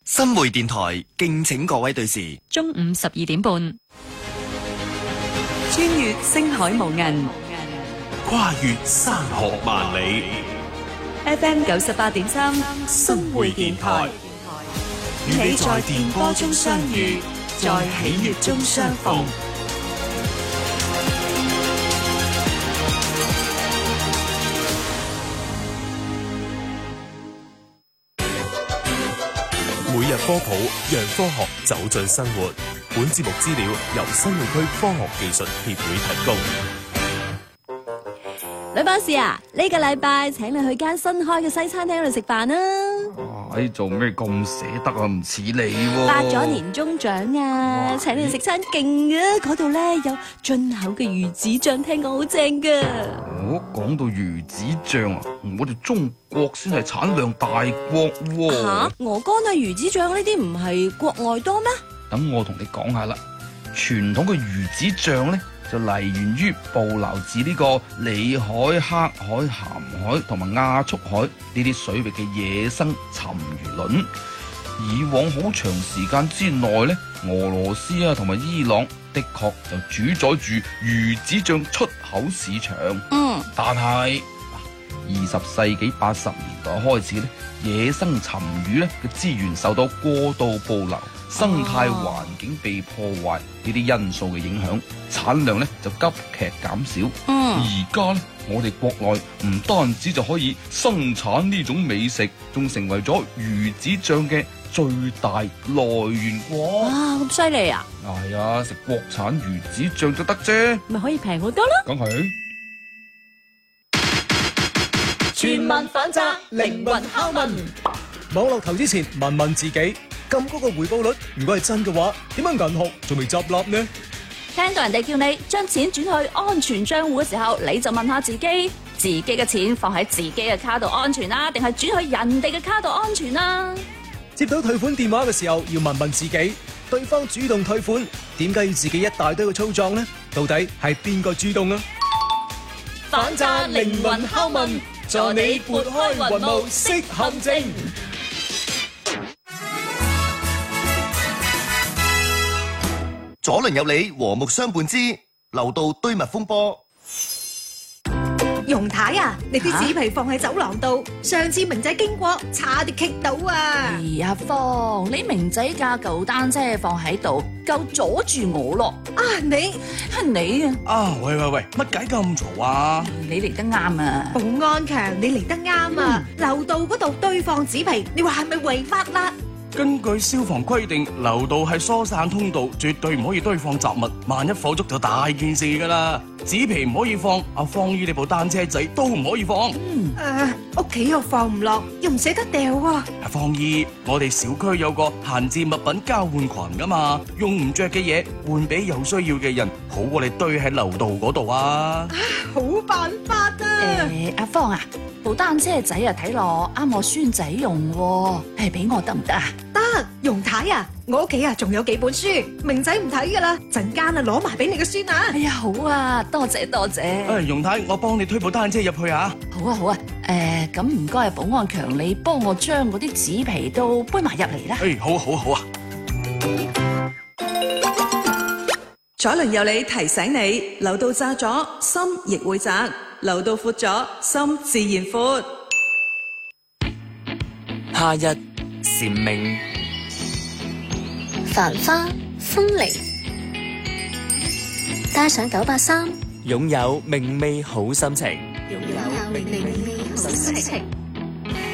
新會電台敬請各位對視。 中午12點半， 穿越星海無垠， 跨越山河萬里。 FM 98.3新會電台，與你在電波中相遇，在喜悅中相逢。 每日科普，讓科學走進生活。本節目資料由新會區科學技術協會提供。 女博士啊，呢個禮拜請你去間新開嘅西餐廳度食飯啦。 做咩咁捨得啊？唔似你喎。 發咗年終獎啊，請你食餐勁嘅，嗰度咧有進口嘅魚子醬，聽講好正噶。 講到魚子醬啊，我哋中國先係產量大國喎。 吓，鵝肝啊、魚子醬呢啲唔係國外多咩？ 等我同你講下啦，傳統嘅魚子醬咧就嚟源於捕撈自呢個裏海、黑海、鹹海同埋亞速海呢啲水域嘅野生沉魚卵。以往好長時間之內咧，俄羅斯啊同埋伊朗的確就主宰住魚子醬出口市場。但係20世紀80年代開始咧，野生沉魚咧嘅資源受到過度捕撈、生態環境被破壞呢啲因素嘅影響，產量咧就急劇減少。而家咧，我哋國內唔單止就可以生產呢種美食，仲成為咗魚子醬嘅最大來源國。 哇，咁犀利啊！ 係啊，食國產魚子醬就得啫， 咪可以平好多咯。 梗係。 全民反責，靈魂拷問。 網絡投資前問問自己，咁高個回報率，如果係真嘅話，點解銀行仲未執笠呢？ 聽到人哋叫你將錢轉去安全賬戶嘅時候，你就問下自己嘅錢放喺自己嘅卡度安全啦，定係轉去人哋嘅卡度安全啦？ 接到退款電話嘅時候，要問問自己，對方主動退款，點解要自己一大堆嘅操作呢？到底係邊個主動啊？ 反詐靈魂拷問，助你撥開雲霧識陷阱。 左鄰右里和睦相伴之樓道堆密風波。 容太啊，你啲紙皮放喺走廊度，上次明仔經過差啲棘到啊！ 阿芳，你明仔架舊單車放喺度，夠阻住我咯。 你啊！ 喂，乜解咁嘈啊？ 你嚟得啱啊！ 保安強，你嚟得啱啊！樓道嗰度堆放紙皮，你話係咪違法啦？ 根據消防規定，樓道係疏散通道，絕對唔可以堆放雜物，萬一火燭就大件事噶啦。紙皮唔可以放，阿芳姨你部單車仔都唔可以放。 屋企又放唔落，又唔捨得掉喎。 阿芳姨，我哋小區有個閒置物品交換群噶嘛，用唔着嘅嘢換俾有需要嘅人，好過你堆喺樓道嗰度啊！ 好辦法啊！ 阿芳啊，部單車仔啊睇落啱我孫仔用喎，俾我得唔得啊？ 得，容太啊，我屋企啊仲有幾本書，明仔唔睇噶啦，陣間啊攞埋俾你個孫啊！ 哎呀，好啊，多謝。 容太，我幫你推部單車入去啊！ 好啊，咁唔該保安強，你幫我將嗰啲紙皮都搬埋入嚟啦。 好啊。 左鄰右里提醒你，樓道窄咗，心亦會窄；樓道闊咗，心自然闊。 夏日蟬鳴， 繁花風鈴，帶上983， 擁有明媚好心情。 擁有明媚好心情。